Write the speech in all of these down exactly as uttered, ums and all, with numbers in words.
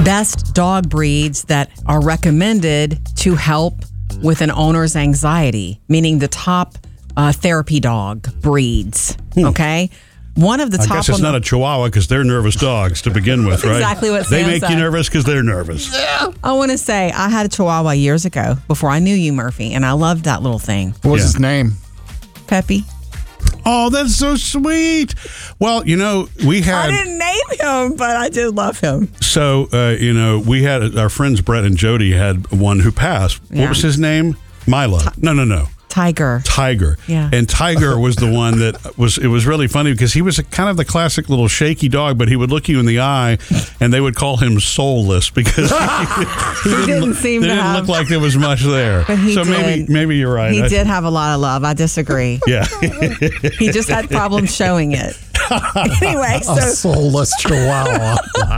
best dog breeds that are recommended to help with an owner's anxiety, meaning the top uh, therapy dog breeds. Hmm. Okay. One of the I top. guess it's not the- a Chihuahua because they're nervous dogs to begin with, right? Exactly what they Sam make said. you nervous because they're nervous. Yeah. I want to say I had a Chihuahua years ago before I knew you, Murphy, and I loved that little thing. What was Yeah. his name? Peppy. Oh, that's so sweet. Well, you know, we had. I didn't name him, but I did love him. So, uh, you know, we had our friends Brett and Jody had one who passed. Yeah. What was his name? Milo. No, no, no. Tiger. Tiger. Yeah. And Tiger was the one that was, it was really funny because he was a, kind of the classic little shaky dog, but he would look you in the eye and they would call him soulless because he, He didn't seem they to didn't have- look like there was much there. But he so did. maybe maybe you're right. He I- did have a lot of love. I disagree. Yeah. He just had problems showing it. Anyway, A so soulless Chihuahua.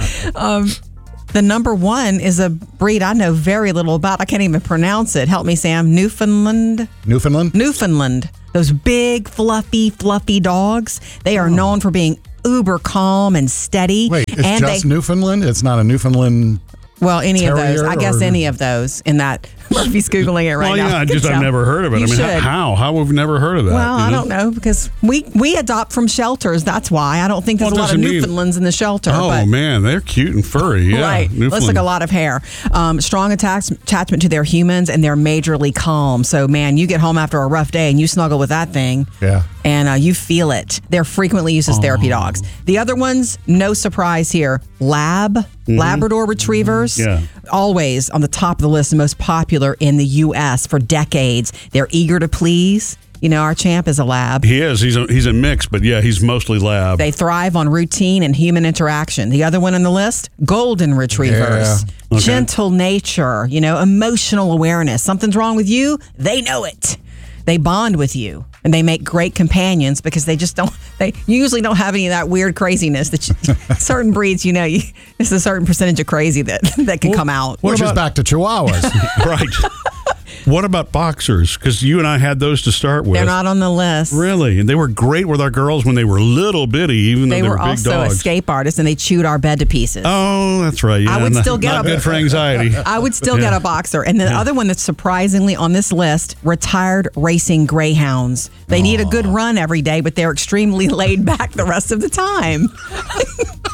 the number one is a breed I know very little about. I can't even pronounce it. Help me, Sam. Newfoundland. Newfoundland? Newfoundland. Those big, fluffy, fluffy dogs. They are known for being uber calm and steady. Wait, it's and just they, Newfoundland? It's not a Newfoundland. well, any of those. Terrier I guess or- any of those in that. Murphy's Googling it right well, now. yeah, I Good just I've job. never heard of it. You I mean, should. how? How have we never heard of that? Well, you I know? don't know because we we adopt from shelters. That's why I don't think there's Well, a lot of doesn't mean- Newfoundlands in the shelter. Oh, but, man, they're cute and furry. Yeah, right. Let's Newfoundland. look a lot of hair. Um, strong attach- attachment to their humans, and they're majorly calm. So, man, you get home after a rough day and you snuggle with that thing. Yeah. And uh, you feel it. They're frequently used as therapy dogs. The other ones, no surprise here. Lab, Labrador Retrievers. Yeah. Always on the top of the list, the most popular in the U S for decades. They're eager to please. You know, our champ is a lab. He is. He's a, he's a mix, but yeah, he's mostly lab. They thrive on routine and human interaction. The other one on the list, golden retrievers. Yeah. Okay. Gentle nature, you know, emotional awareness. Something's wrong with you, they know it. They bond with you and they make great companions because they just don't, they usually don't have any of that weird craziness that you, certain breeds, you know, you, it's a certain percentage of crazy that, that can come out. Which is back to Chihuahuas. Right. What about boxers? Because you and I had those to start with. They're not on the list. Really? And they were great with our girls when they were little bitty, even though They they were were big also dogs. escape artists and they chewed our bed to pieces. Oh, that's right. Yeah, I would not, still get not a- good for anxiety. I would still get Yeah. a boxer. And the other one that's surprisingly on this list, retired racing greyhounds. They need a good run every day, but they're extremely laid back the rest of the time.